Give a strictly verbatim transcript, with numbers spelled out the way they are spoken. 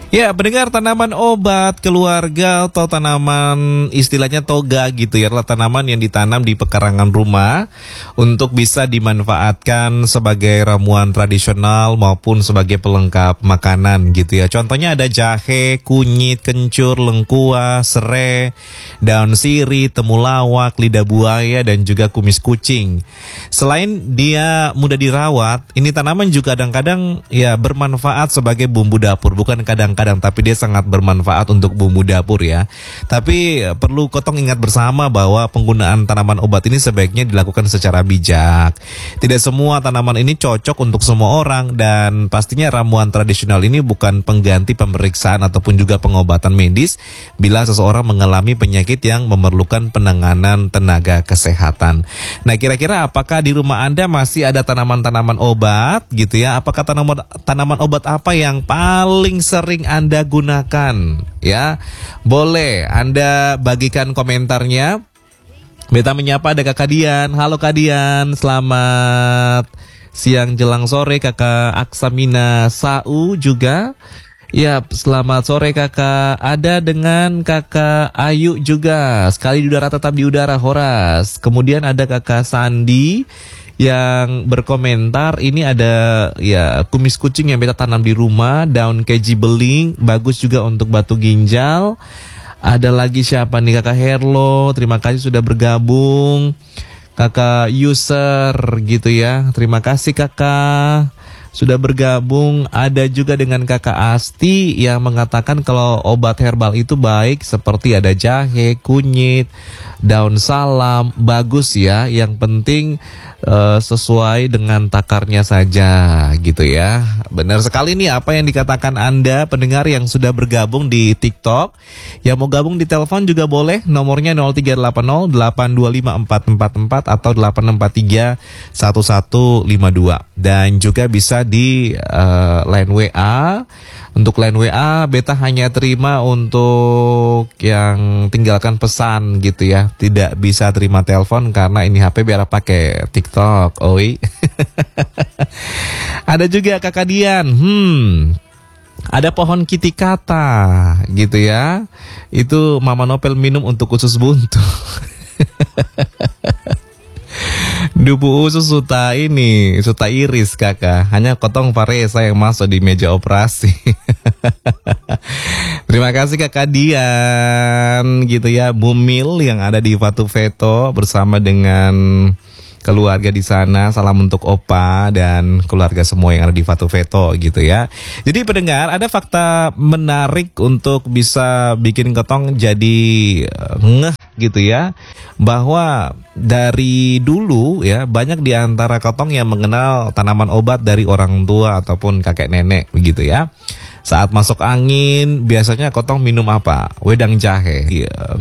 Ya, pendengar, tanaman obat keluarga atau tanaman istilahnya toga gitu ya, adalah tanaman yang ditanam di pekarangan rumah untuk bisa dimanfaatkan sebagai ramuan tradisional maupun sebagai pelengkap makanan gitu ya. Contohnya ada jahe, kunyit, kencur, lengkuas, serai, daun sirih, temulawak, lidah buaya, dan juga kumis kucing. Selain dia mudah dirawat, ini tanaman juga kadang-kadang ya bermanfaat sebagai bumbu dapur, bukan kadang-kadang kadang tapi dia sangat bermanfaat untuk bumbu dapur ya. Tapi perlu Kotong ingat bersama bahwa penggunaan tanaman obat ini sebaiknya dilakukan secara bijak. Tidak semua tanaman ini cocok untuk semua orang, dan pastinya ramuan tradisional ini bukan pengganti pemeriksaan ataupun juga pengobatan medis bila seseorang mengalami penyakit yang memerlukan penanganan tenaga kesehatan. Nah, kira-kira apakah di rumah Anda masih ada tanaman-tanaman obat gitu ya? Apakah tanaman tanaman obat apa yang paling sering Anda gunakan ya? Boleh Anda bagikan komentarnya. Beta menyapa ada Kakak Dian. Halo Kak Dian, selamat siang jelang sore. Kakak Aksamina Sau juga. Ya, selamat sore Kakak. Ada dengan Kakak Ayu juga. Sekali di udara tetap di udara, Horas. Kemudian ada Kakak Sandi yang berkomentar, ini ada ya kumis kucing yang beta tanam di rumah, daun keji beling, bagus juga untuk batu ginjal. Ada lagi siapa nih? Kakak Herlo, terima kasih sudah bergabung. Kakak User gitu ya, terima kasih Kakak sudah bergabung. Ada juga dengan Kakak Asti yang mengatakan kalau obat herbal itu baik, seperti ada jahe, kunyit, daun salam, bagus ya. Yang penting uh, sesuai dengan takarnya saja gitu ya. Benar sekali nih apa yang dikatakan Anda pendengar yang sudah bergabung di TikTok. Yang mau gabung di telepon juga boleh, nomornya nol tiga delapan nol delapan dua lima empat empat empat atau delapan empat tiga satu satu lima dua. Dan juga bisa di uh, line W A. Untuk line W A beta hanya terima untuk yang tinggalkan pesan gitu ya. Tidak bisa terima telepon karena ini H P biar pakai TikTok. Oi. Ada juga Kakak Dian. Hmm. Ada pohon kitikata gitu ya. Itu Mama Nopel minum untuk usus buntu. Dupu usus suta ini, suta iris Kakak. Hanya Kotong Paresa yang masuk di meja operasi. Terima kasih Kakak Dian gitu ya. Bumil yang ada di Fatu Veto bersama dengan keluarga di sana. Salam untuk Opa dan keluarga semua yang ada di Fatu Veto gitu ya. Jadi pendengar, ada fakta menarik untuk bisa bikin Kotong jadi ngeh gitu ya, bahwa dari dulu ya banyak di antara Kotong yang mengenal tanaman obat dari orang tua ataupun kakek nenek begitu ya. Saat masuk angin biasanya Kotong minum apa? Wedang jahe.